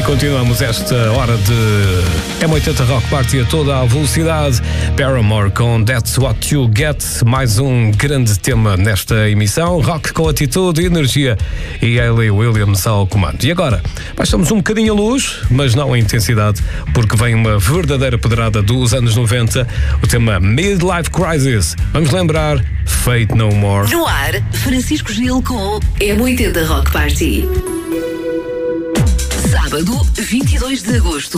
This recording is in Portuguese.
Continuamos esta hora de M80 Rock Party a toda a velocidade. Paramore com That's What You Get. Mais um grande tema nesta emissão. Rock com atitude e energia. E Hayley Williams ao comando. E agora, baixamos um bocadinho a luz, mas não a intensidade, porque vem uma verdadeira pedrada dos anos 90. O tema Midlife Crisis. Vamos lembrar Fate No More. No ar, Francisco Gil com M80 Rock Party. Sábado, 22 de agosto.